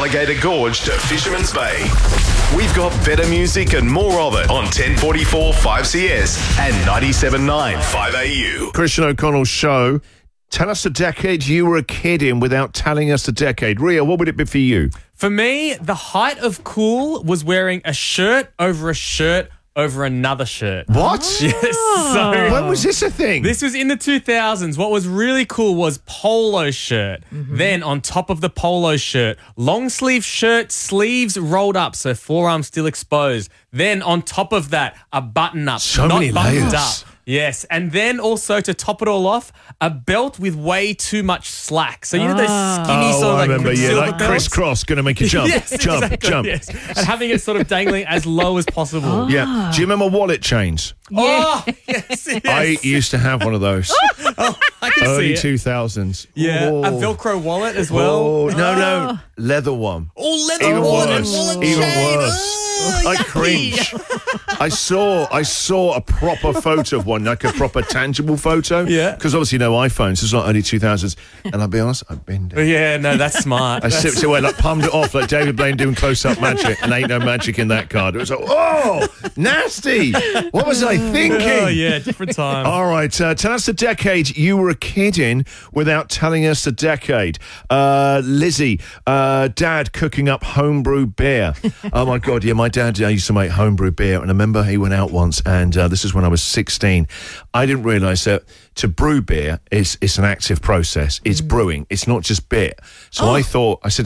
Alligator Gorge to Fisherman's Bay. We've got better music and more of it on 1044 5CS and 97.9 5AU. Christian O'Connell's show. Tell us the decade you were a kid in without telling us the decade. Ria, what would it be for you? For me, the height of cool was wearing a shirt over another shirt. What? Yes. So When was this a thing? this was in the 2000s. What was really cool was polo shirt. Then on top of the polo shirt, long sleeve shirt, sleeves rolled up, so forearms still exposed. Then on top of that, a button up, So not many buttoned layers. up. Yes, and then also to top it all off, a belt with way too much slack. So you know those skinny sort of I like remember, Quicksilver like belts? crisscross, going to make you jump, Yes, jump, exactly, jump. yes. And having it sort of dangling as low as possible. Yeah. Do you remember wallet chains? Oh, yes, yes. I used to have one of those. I can Early see it. 2000s. Yeah, Oh. a Velcro wallet as well. Oh, no. Leather one. Oh, leather Even wallet and worse. wallet Even chain. worse. Oh, I yucky. cringe. I saw a proper photo of one, like a proper tangible photo. Yeah. Because obviously no iPhones. It's not early 2000s. And I'll be honest, I've been there. Yeah, no, that's smart. I sipped away, like palmed it off like David Blaine doing close-up magic, and ain't no magic in that card. It was like, oh, nasty. What was I thinking? Oh, yeah, different time. All right, tell us the decade you were a kid in without telling us the decade. Lizzie, Dad cooking up homebrew beer. Oh, my God, yeah, my dad used to make homebrew beer, and I remember he went out once, and this is when I was 16. I didn't realise that to brew beer, it's an active process. It's brewing. It's not just beer. So I said,